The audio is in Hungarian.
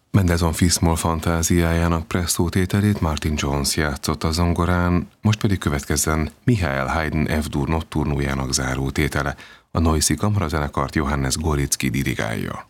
Mendelssohn Fis-Moll fantáziájának Presto tételét Martin Jones játszott a zongorán, most pedig következzen Michael Haydn F-dur notturnujának záró tétele, a Neussi Kamarazenekart Johannes Golicki dirigálja.